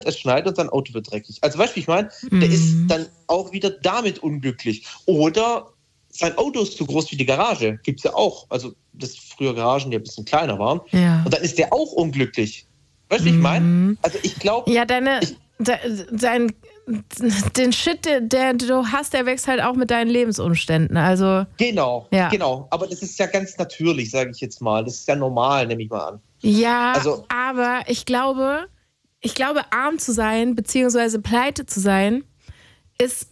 es schneit und sein Auto wird dreckig. Also weißt du, wie ich meine? Der ist dann auch wieder damit unglücklich. Oder sein Auto ist zu groß wie die Garage. Gibt es ja auch. Also das früher Garagen, die ein bisschen kleiner waren. Ja. Und dann ist der auch unglücklich. Weißt du, wie ich meine? Also ich glaube... Ja, den Shit, der du hast, der wächst halt auch mit deinen Lebensumständen. Also Genau. Aber das ist ja ganz natürlich, sage ich jetzt mal. Das ist ja normal, nehme ich mal an. Ja, also, aber ich glaube, arm zu sein, beziehungsweise pleite zu sein, ist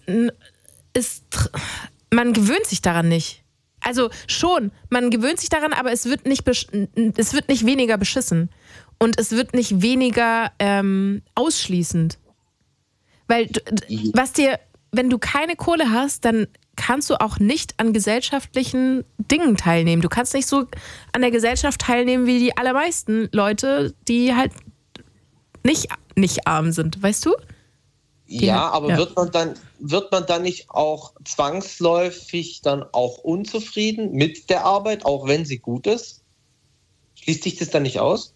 man gewöhnt sich daran nicht. Also schon, man gewöhnt sich daran, aber es wird nicht weniger beschissen. Und es wird nicht weniger ausschließend. Weil wenn du keine Kohle hast, dann kannst du auch nicht an gesellschaftlichen Dingen teilnehmen. Du kannst nicht so an der Gesellschaft teilnehmen wie die allermeisten Leute, die halt nicht arm sind, weißt du? Aber wird man dann nicht auch zwangsläufig dann auch unzufrieden mit der Arbeit, auch wenn sie gut ist? Schließt sich das dann nicht aus?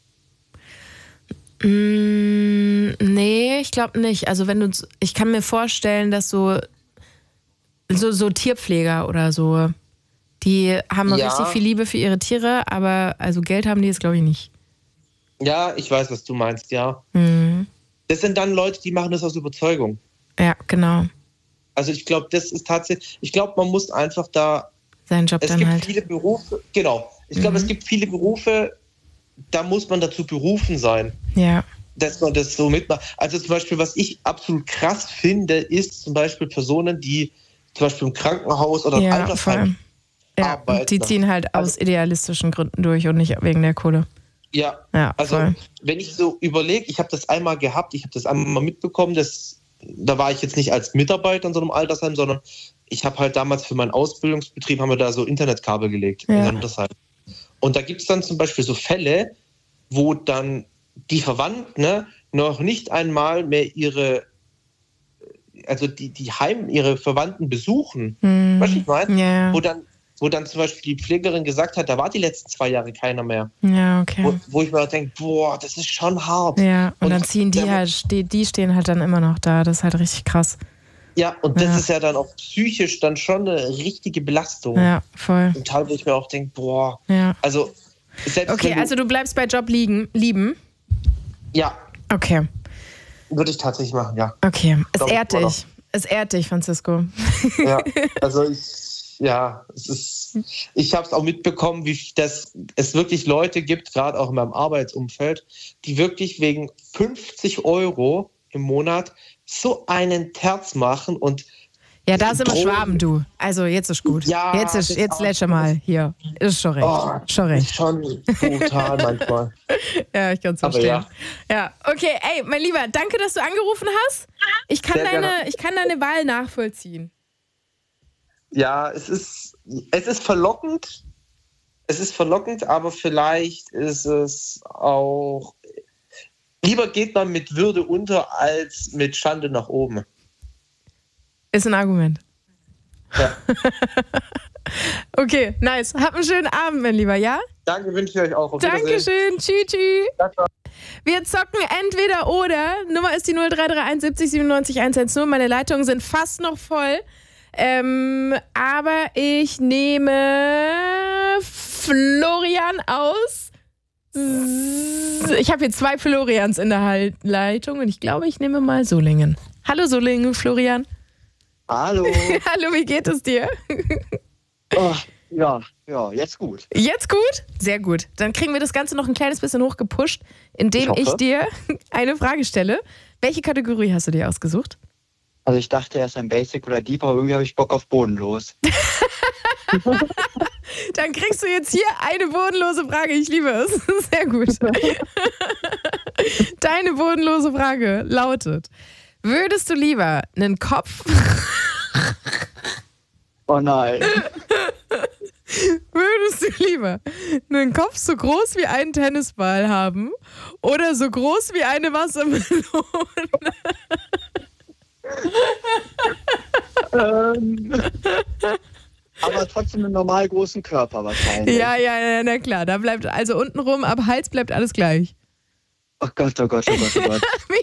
Nee, ich glaube nicht. Also ich kann mir vorstellen, dass so Tierpfleger oder so, die haben richtig viel Liebe für ihre Tiere, aber also Geld haben die jetzt, glaube ich, nicht. Ja, ich weiß, was du meinst, ja. Das sind dann Leute, die machen das aus Überzeugung. Ja, genau. Also ich glaube, das ist tatsächlich, man muss einfach da... Seinen Job dann halt. Es gibt viele Berufe, genau. Ich glaube, es gibt viele Berufe, da muss man dazu berufen sein. Ja. Dass man das so mitmacht. Also zum Beispiel, was ich absolut krass finde, ist zum Beispiel Personen, die zum Beispiel im Krankenhaus oder im Altersheim arbeiten. Die ziehen halt aus idealistischen Gründen durch und nicht wegen der Kohle. Ja, also voll. Wenn ich so überlege, ich habe das einmal gehabt, ich habe das einmal mitbekommen, da war ich jetzt nicht als Mitarbeiter in so einem Altersheim, sondern ich habe halt damals für meinen Ausbildungsbetrieb, haben wir da so Internetkabel gelegt in einem Altersheim. Und da gibt es dann zum Beispiel so Fälle, wo dann die Verwandten noch nicht einmal mehr ihre Verwandten besuchen. Weißt du, ich meine? Yeah. Wo dann zum Beispiel die Pflegerin gesagt hat, da war die letzten 2 Jahre keiner mehr. Ja, okay. Wo ich mir denke, boah, das ist schon hart. Ja, und dann ziehen die stehen halt dann immer noch da. Das ist halt richtig krass. Ja, und das ist ja dann auch psychisch dann schon eine richtige Belastung. Ja, voll. Und Teil, wo ich mir auch denke, boah. Ja. Also, also du bleibst bei Job lieben? Ja. Okay. Würde ich tatsächlich machen, ja. Okay, es ehrt dich, Francisco. Ja, also ich habe es auch mitbekommen, wie es wirklich Leute gibt, gerade auch in meinem Arbeitsumfeld, die wirklich wegen 50 € im Monat so einen Terz machen und ja, da sind wir Schwaben, du. Also jetzt ist gut. Ja, jetzt lässt mal hier. Ist schon recht. Ist schon brutal manchmal. Ja, ich kann es verstehen. Ja, okay, ey, mein Lieber, danke, dass du angerufen hast. Ich kann deine Wahl nachvollziehen. Ja, es ist verlockend. Es ist verlockend, aber vielleicht ist es auch... Lieber geht man mit Würde unter, als mit Schande nach oben. Ist ein Argument. Ja. Okay, nice. Hab einen schönen Abend, mein Lieber, ja? Danke, wünsche ich euch auch. Auf Dankeschön. Tschüss. Wir zocken entweder oder. Nummer ist die 0331 70 97 110. Meine Leitungen sind fast noch voll. Aber ich nehme Florian aus. Ich habe hier 2 Florians in der Leitung und ich glaube, ich nehme mal Solingen. Hallo Solingen, Florian. Hallo. Hallo, wie geht es dir? Oh, ja, jetzt gut. Jetzt gut? Sehr gut. Dann kriegen wir das Ganze noch ein kleines bisschen hochgepusht, indem ich dir eine Frage stelle. Welche Kategorie hast du dir ausgesucht? Also ich dachte erst ein Basic oder Deep, aber irgendwie habe ich Bock auf bodenlos. Dann kriegst du jetzt hier eine bodenlose Frage. Ich liebe es. Sehr gut. Deine bodenlose Frage lautet: Würdest du lieber einen Kopf... Oh nein. Würdest du lieber einen Kopf so groß wie einen Tennisball haben oder so groß wie eine Wassermelone? Aber trotzdem einen normal großen Körper wahrscheinlich. Ja, na klar. Da bleibt also untenrum, ab Hals bleibt alles gleich. Oh Gott.